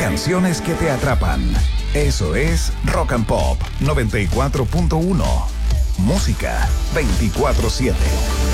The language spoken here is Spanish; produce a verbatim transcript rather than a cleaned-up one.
Canciones que te atrapan. Eso es Rock and Pop noventa y cuatro punto uno. Música veinticuatro siete.